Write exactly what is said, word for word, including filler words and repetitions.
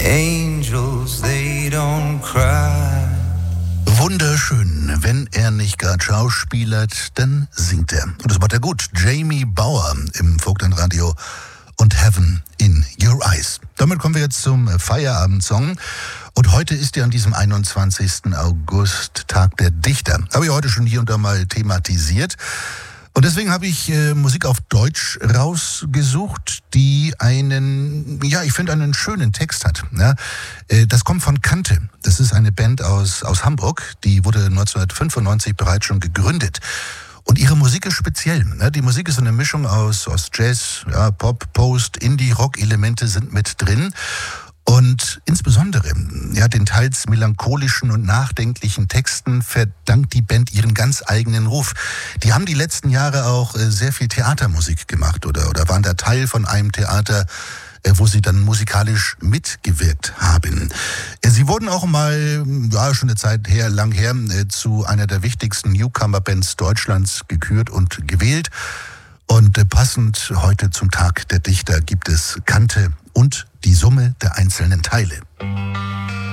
Angels, they don't cry. Wunderschön. Wenn er nicht gerade schauspielert, dann singt er. Und das macht er gut. Jamie Bauer im Vogtland-Radio und Heaven in Your Eyes. Damit kommen wir jetzt zum Feierabendsong. Und heute ist ja an diesem einundzwanzigsten August Tag der Dichter. Habe ich heute schon hier und da mal thematisiert. Und deswegen habe ich äh, Musik auf Deutsch rausgesucht, die einen, ja, ich finde, einen schönen Text hat. Ja? Äh, das kommt von Kante. Das ist eine Band aus, aus Hamburg. Die wurde neunzehnhundertfünfundneunzig bereits schon gegründet. Und ihre Musik ist speziell. Ne? Die Musik ist eine Mischung aus, aus Jazz, ja, Pop, Post, Indie, Rock-Elemente sind mit drin. Und insbesondere ja, den teils melancholischen und nachdenklichen Texten verdankt die Band ihren ganz eigenen Ruf. Die haben die letzten Jahre auch äh, sehr viel Theatermusik gemacht oder, oder waren da Teil von einem Theater, äh, wo sie dann musikalisch mitgewirkt haben. Äh, sie wurden auch mal, ja schon eine Zeit her, lang her, äh, zu einer der wichtigsten Newcomer-Bands Deutschlands gekürt und gewählt. Und äh, passend heute zum Tag der Dichter gibt es Kante und die Summe der einzelnen Teile.